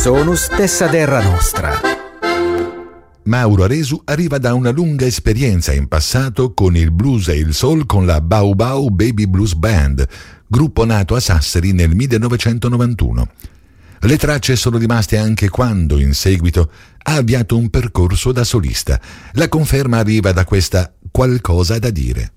sonus tessa terra nostra. Mauro Aresu arriva da una lunga esperienza in passato con il blues e il soul con la Bau Bau Baby Blues Band, gruppo nato a Sassari nel 1991. Le tracce sono rimaste anche quando, in seguito, ha avviato un percorso da solista. La conferma arriva da questa Qualcosa da dire.